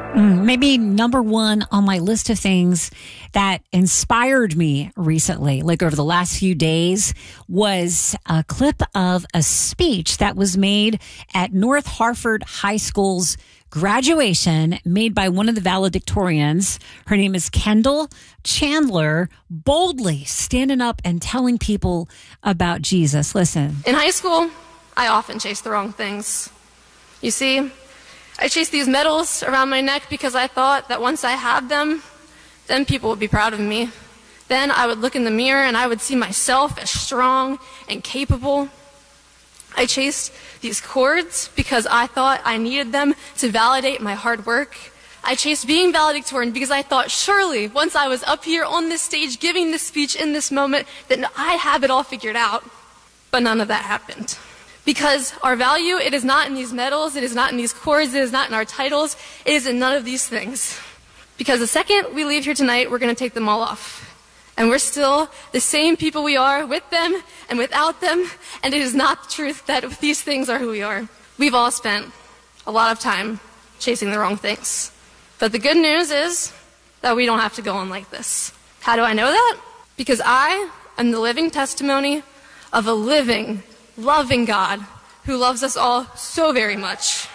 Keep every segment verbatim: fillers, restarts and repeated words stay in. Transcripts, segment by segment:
Mm, maybe number one on my list of things that inspired me recently, like over the last few days, was a clip of a speech that was made at North Harford High School's graduation, made by one of the valedictorians. Her name is Kendall Chandler, boldly standing up and telling people about Jesus. Listen. In high school, I often chased the wrong things. You see, I chased these medals around my neck because I thought that once I had them, then people would be proud of me. Then I would look in the mirror and I would see myself as strong and capable. I chased these cords because I thought I needed them to validate my hard work. I chased being valedictorian because I thought surely once I was up here on this stage giving this speech in this moment, then I'd have it all figured out. But none of that happened. Because our value, it is not in these medals, it is not in these cords, it is not in our titles, it is in none of these things. Because the second we leave here tonight, we're going to take them all off. And we're still the same people we are with them and without them, and it is not the truth that these things are who we are. We've all spent a lot of time chasing the wrong things. But the good news is that we don't have to go on like this. How do I know that? Because I am the living testimony of a living, loving God who loves us all so very much.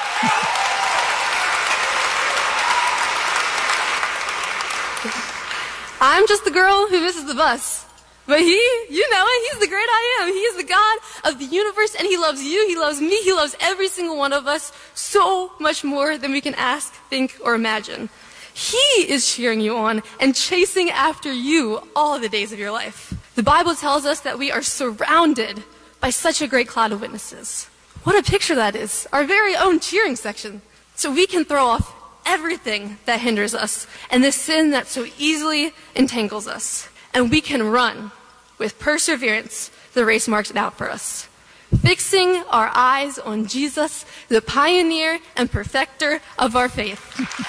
I'm just the girl who misses the bus. But he, you know it, he's the great I am. He is the God of the universe, and he loves you, he loves me, he loves every single one of us so much more than we can ask, think, or imagine. He is cheering you on and chasing after you all the days of your life. The Bible tells us that we are surrounded by such a great cloud of witnesses. What a picture that is, our very own cheering section. So we can throw off everything that hinders us and the sin that so easily entangles us. And we can run with perseverance the race marked out for us, fixing our eyes on Jesus, the pioneer and perfecter of our faith.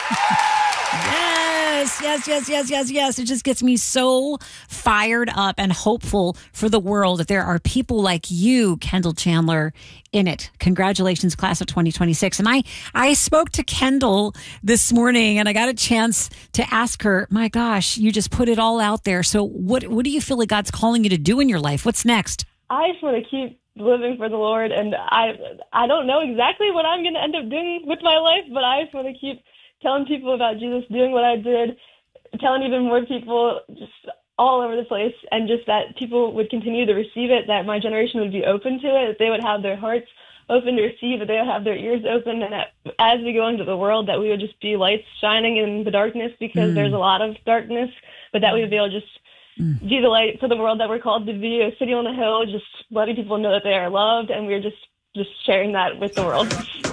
Yes, yes, yes, yes, yes, yes. It just gets me so fired up and hopeful for the world that there are people like you, Kendall Chandler, in it. Congratulations, class of twenty twenty-six. And I, I spoke to Kendall this morning and I got a chance to ask her, my gosh, you just put it all out there. So what, what do you feel like God's calling you to do in your life? What's next? I just want to keep living for the Lord, and I, I don't know exactly what I'm going to end up doing with my life, but I just want to keep telling people about Jesus, doing what I did, telling even more people just all over the place, and just that people would continue to receive it, that my generation would be open to it, that they would have their hearts open to receive, that they would have their ears open, and that as we go into the world, that we would just be lights shining in the darkness, because mm. there's a lot of darkness, but that we would be able to just mm. be the light for the world that we're called to be, a city on the hill, just letting people know that they are loved, and we're just, just sharing that with the world.